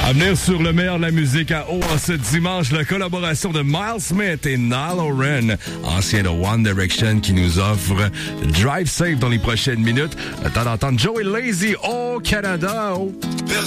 À venir sur le meilleur de la musique à haut ce dimanche, la collaboration de Miles Smith et Niall Horan, ancien de One Direction, qui nous offre Drive Safe dans les prochaines minutes. Le temps d'entendre Joey Lazy au Canada. Oh. Perdu